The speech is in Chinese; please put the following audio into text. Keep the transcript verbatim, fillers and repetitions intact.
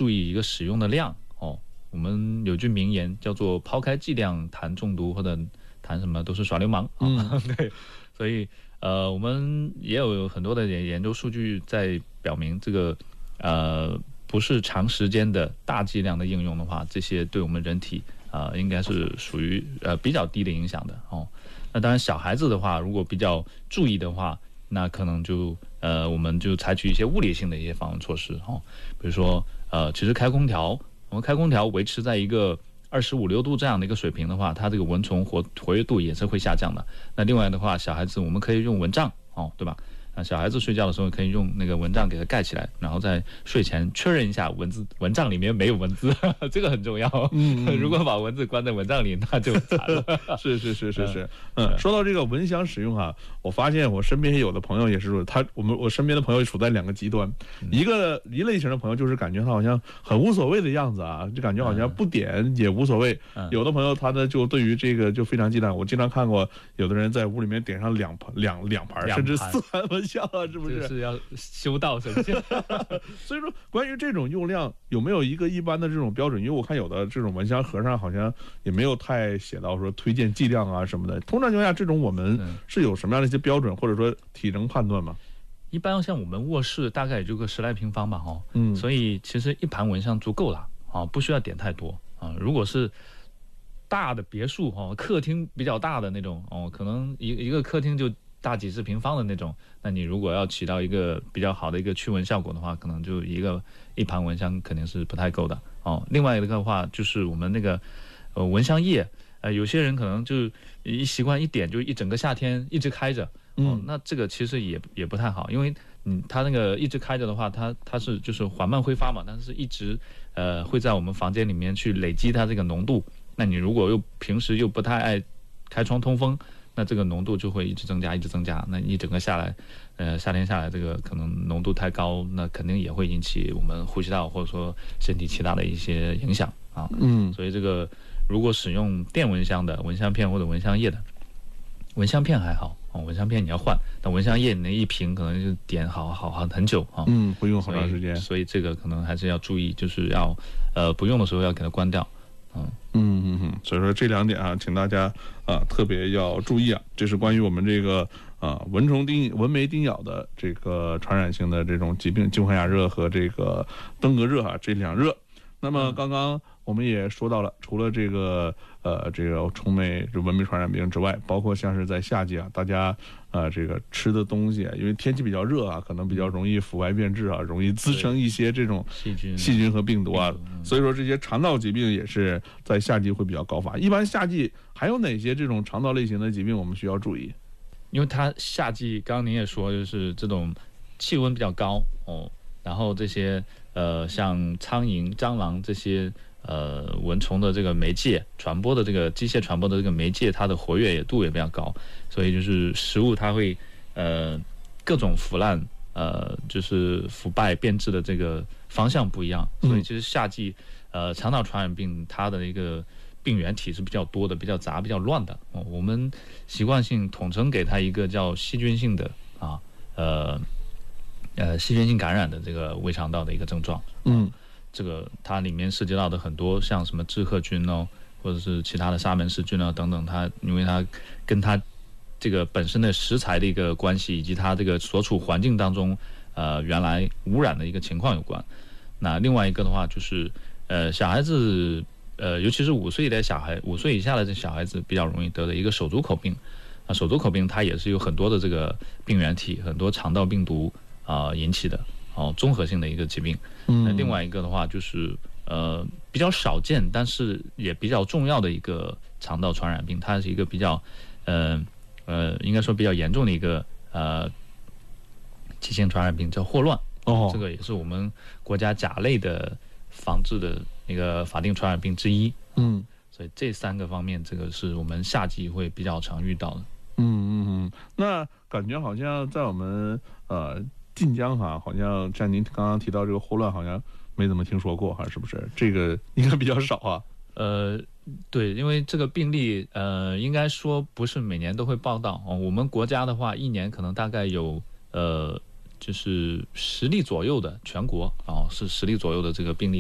注意一个使用的量哦。我们有句名言叫做抛开剂量谈中毒或者谈什么都是耍流氓啊、哦。嗯、对，所以呃我们也有很多的研究数据在表明这个呃不是长时间的大剂量的应用的话，这些对我们人体啊、呃、应该是属于呃比较低的影响的哦。那当然小孩子的话，如果比较注意的话，那可能就呃我们就采取一些物理性的一些防蚊措施哦，比如说呃其实开空调。我们开空调维持在一个二十五六度这样的一个水平的话，它这个蚊虫活活跃度也是会下降的。那另外的话，小孩子我们可以用蚊帐哦，对吧？那小孩子睡觉的时候可以用那个蚊帐给它盖起来，然后在睡前确认一下蚊子蚊帐里面没有蚊子，这个很重要。嗯，如果把蚊子关在蚊帐里，那就惨了。 是是是是是，嗯，说到这个蚊香使用啊，我发现我身边有的朋友也是，他我们我身边的朋友处在两个极端，嗯、一个一类型的朋友就是感觉他好像很无所谓的样子啊，就感觉好像不点也无所谓。嗯、有的朋友他呢就对于这个就非常忌惮，我经常看过有的人在屋里面点上两盘两两盘甚至四盘蚊香啊，是不是？ 这是要修道神仙。 所以说，关于这种用量有没有一个一般的这种标准？因为我看有的这种蚊香盒上好像也没有太写到说推荐剂量啊什么的。通常情况下，这种我们是有什么样的一些标准，或者说体征判断吗？ 一般像我们卧室大概也就个十来平方吧，哦，嗯，所以其实一盘蚊香足够了啊，不需要点太多啊。如果是大的别墅哦，客厅比较大的那种哦，可能一一个客厅就大几十平方的那种，那你如果要起到一个比较好的一个驱蚊效果的话，可能就一个一盘蚊香肯定是不太够的哦。另外一个的话就是我们那个呃蚊香叶，呃有些人可能就一习惯一点就一整个夏天一直开着，哦，那这个其实也也不太好，因为嗯它那个一直开着的话，它它是就是缓慢挥发嘛，但是一直呃会在我们房间里面去累积它这个浓度。那你如果又平时又不太爱开窗通风，那这个浓度就会一直增加，一直增加。那一整个下来，呃，夏天下来，这个可能浓度太高，那肯定也会引起我们呼吸道或者说身体其他的一些影响啊。嗯，所以这个如果使用电蚊香的蚊香片或者蚊香叶的，蚊香片还好啊，蚊香片你要换，但蚊香叶你那一瓶可能就点好好好很久啊。 嗯，会用好长时间。 所以这个可能还是要注意，就是要呃不用的时候要给它关掉。 嗯嗯嗯嗯，所以说这两点啊，请大家啊特别要注意啊。这是关于我们这个啊蚊虫叮蚊媒叮咬的这个传染性的这种疾病，金环亚热和这个登革热啊这两热。那么刚刚我们也说到了，除了这个呃这个虫媒这蚊媒传染病之外，包括像是在夏季啊，大家呃这个吃的东西啊，因为天气比较热啊，可能比较容易腐败变质啊，容易滋生一些这种细菌、 细菌和病毒啊，所以说这些肠道疾病也是在夏季会比较高发。一般夏季还有哪些这种肠道类型的疾病我们需要注意？ 因为它夏季，刚刚您也说，就是这种气温比较高哦，然后这些呃像苍蝇、蟑螂这些。呃，蚊虫的这个媒介传播的这个机械传播的这个媒介，它的活跃度也比较高，所以就是食物它会呃各种腐烂，呃就是腐败变质的这个方向不一样，所以其实夏季呃肠道传染病它的一个病原体是比较多的，比较杂、比较乱的。哦，我们习惯性统称给它一个叫细菌性的啊呃呃细菌性感染的这个胃肠道的一个症状。嗯。这个它里面涉及到的很多像什么致贺菌哦，或者是其他的沙门氏菌啊等等，它因为它跟它这个本身的食材的一个关系，以及它这个所处环境当中呃原来污染的一个情况有关。那另外一个的话就是呃小孩子呃尤其是五岁的小孩，五岁以下的这小孩子比较容易得的一个手足口病。啊，手足口病它也是有很多的这个病原体，很多肠道病毒啊、呃、引起的。哦，综合性的一个疾病。嗯，那另外一个的话就是呃比较少见，但是也比较重要的一个肠道传染病，它是一个比较呃呃应该说比较严重的一个呃急性传染病，叫霍乱。哦，这个也是我们国家甲类的防治的一个法定传染病之一。嗯，所以这三个方面，这个是我们夏季会比较常遇到的。 嗯嗯嗯，那感觉好像在我们呃。晋江哈，好像像您刚刚提到这个霍乱，好像没怎么听说过哈，是不是？这个应该比较少啊。 呃，对，因为这个病例，呃，应该说不是每年都会报道哦。我们国家的话，一年可能大概有呃，就是十例左右的全国啊、哦，是十例左右的这个病例。